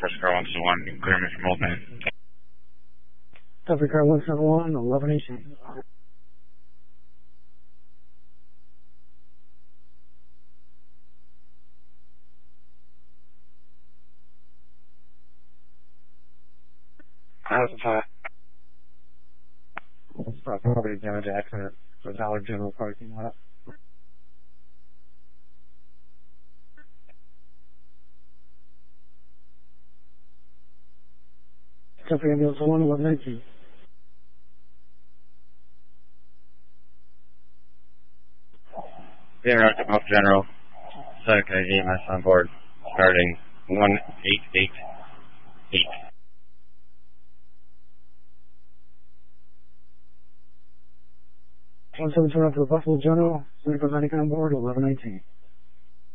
First car 171, clear me from Old Man. Delta car 171, 1118. How's the fire? Property damage accident for Dollar General parking lot. Delta ambulance 1, 1118. Being routed to Buff General, Seneca EMS on board, starting 1888. 172 for Buffalo General, Medical Medic on board, 1118.